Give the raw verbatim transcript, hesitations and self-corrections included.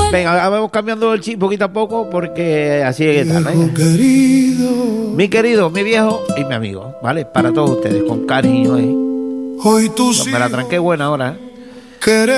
Venga, vamos cambiando el chip poquito a poco porque así es que tal, ¿eh? Querido. Mi querido, mi viejo y mi amigo, ¿vale? Para todos ustedes, con cariño, ¿eh? Hoy tú no, me la tranqué buena ahora, ¿eh?